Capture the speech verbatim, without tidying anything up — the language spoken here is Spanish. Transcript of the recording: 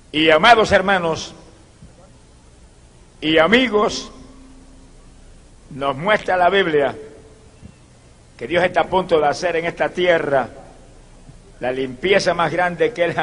Y amados hermanos y amigos, nos muestra la Biblia que Dios está a punto de hacer en esta tierra la limpieza más grande que Él